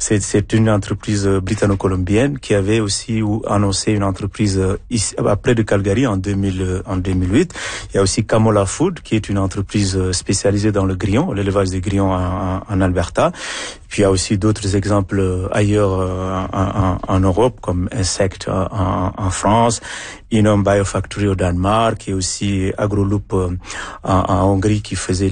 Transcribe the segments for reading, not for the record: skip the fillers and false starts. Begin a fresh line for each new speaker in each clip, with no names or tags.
C'est une entreprise britanno-colombienne qui avait aussi annoncé une entreprise ici, près de Calgary en 2008. Il y a aussi Kamola Food, qui est une entreprise spécialisée dans le grillon, l'élevage des grillons en Alberta. Puis il y a aussi d'autres exemples ailleurs en Europe, comme Insect en France, Inom Biofactory au Danemark, et aussi AgroLoop en Hongrie, qui faisait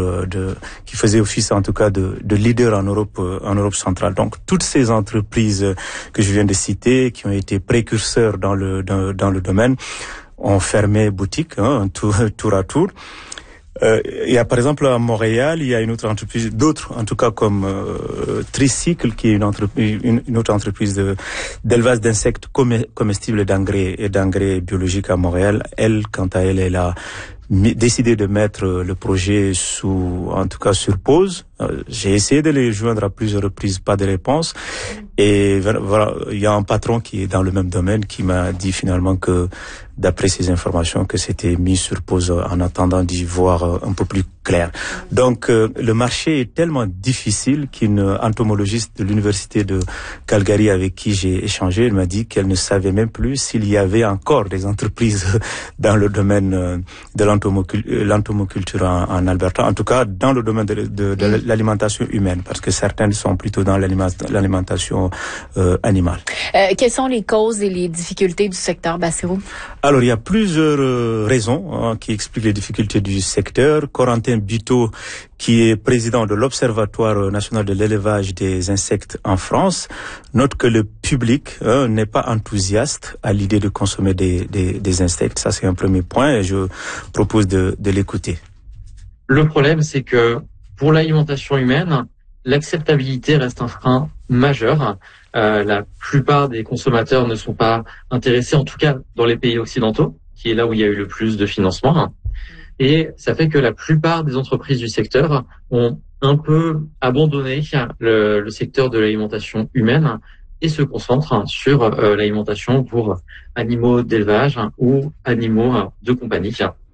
office en tout cas de leader en Europe centrale. Donc toutes ces entreprises que je viens de citer, qui ont été précurseurs dans le domaine, ont fermé boutique, tour à tour. Il y a par exemple à Montréal, il y a une autre entreprise, d'autres en tout cas comme Tricycle, qui est une autre entreprise d'élevage d'insectes comestibles et d'engrais biologiques à Montréal. Elle, quant à elle, elle a décidé de mettre le projet sur pause. J'ai essayé de les joindre à plusieurs reprises, pas de réponse. Et voilà, il y a un patron qui est dans le même domaine qui m'a dit finalement que, d'après ces informations, que c'était mis sur pause en attendant d'y voir un peu plus clair. Donc, le marché est tellement difficile qu'une entomologiste de l'université de Calgary avec qui j'ai échangé, elle m'a dit qu'elle ne savait même plus s'il y avait encore des entreprises dans le domaine de l'entomoculture en Alberta, en tout cas dans le domaine de l'alimentation humaine, parce que certaines sont plutôt dans l'alimentation animale.
Quelles sont les causes et les difficultés du secteur, Bassirou?
Alors, il y a plusieurs raisons qui expliquent les difficultés du secteur. Corentin Buteau, qui est président de l'Observatoire national de l'élevage des insectes en France, note que le public n'est pas enthousiaste à l'idée de consommer des insectes. Ça, c'est un premier point et je propose de l'écouter.
Le problème, c'est que pour l'alimentation humaine, l'acceptabilité reste un frein majeur. La plupart des consommateurs ne sont pas intéressés, en tout cas dans les pays occidentaux, qui est là où il y a eu le plus de financement. Et ça fait que la plupart des entreprises du secteur ont un peu abandonné le secteur de l'alimentation humaine et se concentrent sur l'alimentation pour animaux d'élevage ou animaux de compagnie.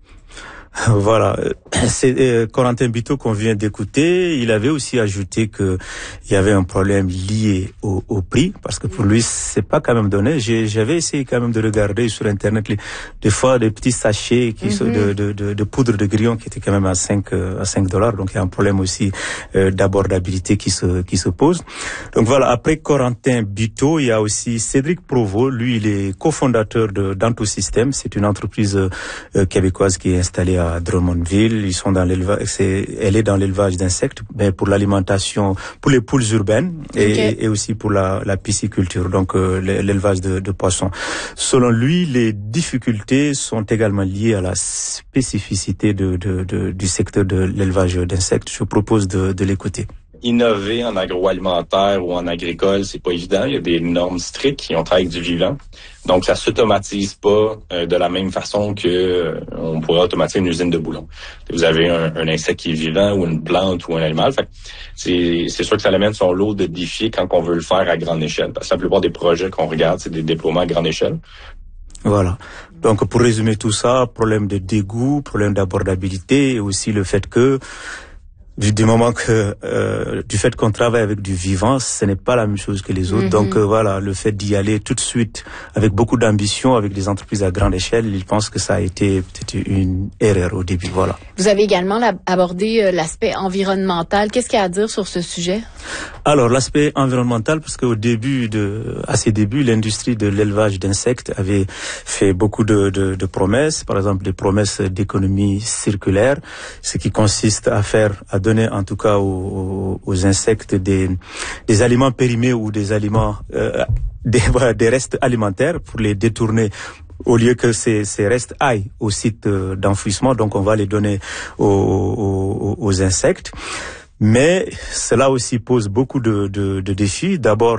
Voilà, c'est Corentin Buteau qu'on vient d'écouter. Il avait aussi ajouté que il y avait un problème lié au prix, parce que pour lui c'est pas quand même donné. J'avais essayé quand même de regarder sur internet des fois des petits sachets de poudre de grillon qui étaient quand même à 5 $. Donc il y a un problème aussi d'abordabilité qui se pose. Donc voilà, après Corentin Buteau, il y a aussi Cédric Provost. Lui, il est cofondateur d'Antosystème. C'est une entreprise québécoise qui est installée à Drummondville. Ils sont dans l'élevage, elle est dans l'élevage d'insectes, mais pour l'alimentation, pour les poules urbaines et aussi pour la pisciculture, donc l'élevage de poissons. Selon lui, les difficultés sont également liées à la spécificité du secteur de l'élevage d'insectes. Je propose de l'écouter.
Innover en agroalimentaire ou en agricole, c'est pas évident. Il y a des normes strictes et on travaille avec du vivant. Donc, ça s'automatise pas de la même façon que on pourrait automatiser une usine de boulons. Vous avez un insecte qui est vivant ou une plante ou un animal. Fait c'est sûr que ça amène son lot de défis quand on veut le faire à grande échelle. Parce que la plupart des projets qu'on regarde, c'est des déploiements à grande échelle.
Voilà. Donc, pour résumer tout ça, problème de dégoût, problème d'abordabilité et aussi le fait que du moment que du fait qu'on travaille avec du vivant, ce n'est pas la même chose que les autres. Donc voilà, le fait d'y aller tout de suite avec beaucoup d'ambition, avec des entreprises à grande échelle, il pense que ça a été peut-être une erreur au début. Voilà.
Vous avez également abordé l'aspect environnemental. Qu'est-ce qu'il y a à dire sur ce sujet?
Alors l'aspect environnemental, parce qu'au début à ses débuts, l'industrie de l'élevage d'insectes avait fait beaucoup de promesses, par exemple des promesses d'économie circulaire, ce qui consiste à donner en tout cas aux insectes des aliments périmés ou des aliments des restes alimentaires pour les détourner. Au lieu que ces restes aillent au site d'enfouissement, donc on va les donner aux insectes. Mais cela aussi pose beaucoup de défis. D'abord,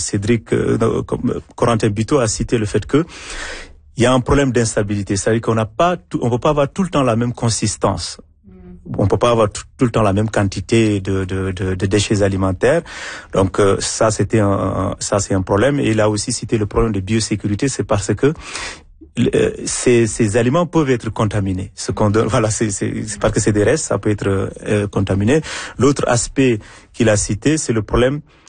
Corentin Buteau a cité le fait que il y a un problème d'instabilité, c'est-à-dire on peut pas avoir tout le temps la même consistance. On peut pas avoir tout le temps la même quantité de déchets alimentaires. Donc ça c'est un problème. Et il a aussi cité le problème de biosécurité, c'est parce que ces aliments peuvent être contaminés. C'est parce que c'est des restes, ça peut être contaminé. L'autre aspect qu'il a cité, c'est le problème